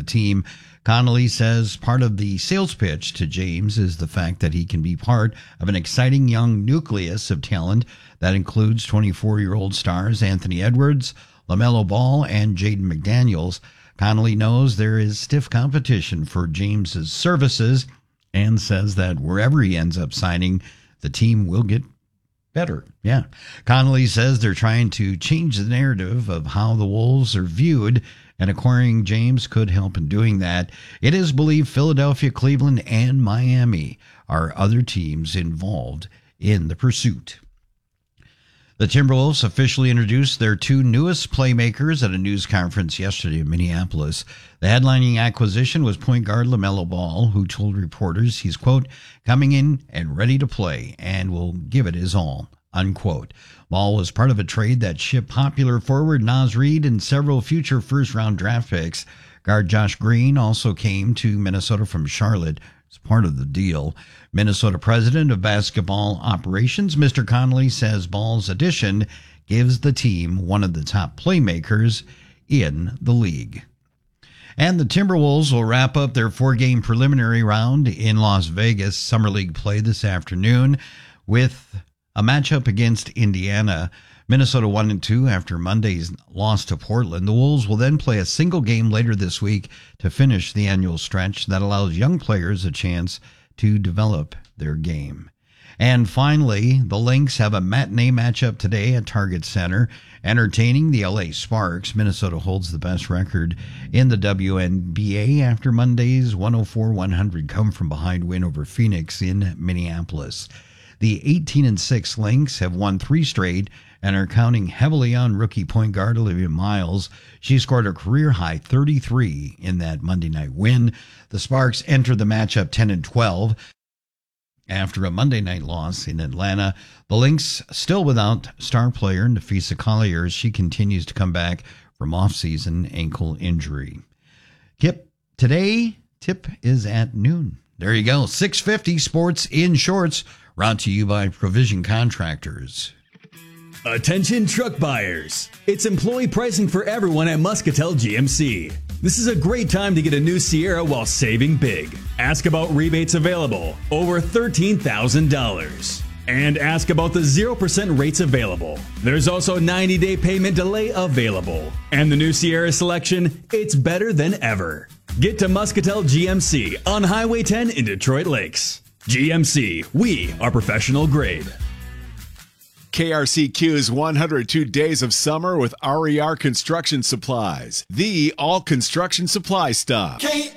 team. Connolly says part of the sales pitch to James is the fact that he can be part of an exciting young nucleus of talent that includes 24-year-old stars Anthony Edwards, LaMelo Ball, and Jaden McDaniels. Connolly knows there is stiff competition for James's services and says that wherever he ends up signing, the team will get better. Yeah. Connolly says they're trying to change the narrative of how the Wolves are viewed, and acquiring James could help in doing that. It is believed Philadelphia, Cleveland, and Miami are other teams involved in the pursuit. The Timberwolves officially introduced their two newest playmakers at a news conference yesterday in Minneapolis. The headlining acquisition was point guard LaMelo Ball, who told reporters he's, quote, coming in and ready to play and will give it his all, unquote. Ball was part of a trade that shipped popular forward Naz Reid and several future first-round draft picks. Guard Josh Green also came to Minnesota from Charlotte as part of the deal. Minnesota president of basketball operations, Mr. Connolly, says Ball's addition gives the team one of the top playmakers in the league. And the Timberwolves will wrap up their four-game preliminary round in Las Vegas Summer League play this afternoon with a matchup against Indiana. Minnesota 1-2 after Monday's loss to Portland. The Wolves will then play a single game later this week to finish the annual stretch that allows young players a chance to develop their game. And finally, the Lynx have a matinee matchup today at Target Center. Entertaining the LA Sparks, Minnesota holds the best record in the WNBA after Monday's 104-100 come-from-behind win over Phoenix in Minneapolis. The 18-6 Lynx have won 3 straight and are counting heavily on rookie point guard Olivia Miles. She scored a career-high 33 in that Monday night win. The Sparks enter the matchup 10-12. After a Monday night loss in Atlanta, the Lynx still without star player Nafisa Collier. She continues to come back from off-season ankle injury. Tip is at noon. There you go. 6:50 Sports in Shorts, brought to you by Provision Contractors. Attention truck buyers. It's employee pricing for everyone at Muscatel GMC. This is a great time to get a new Sierra while saving big. Ask about rebates available, over $13,000. And ask about the 0% rates available. There's also 90-day payment delay available. And the new Sierra selection, it's better than ever. Get to Muscatel GMC on Highway 10 in Detroit Lakes. GMC, we are professional grade. KRCQ's 102 Days of Summer with RER Construction Supplies, the all construction supply stop.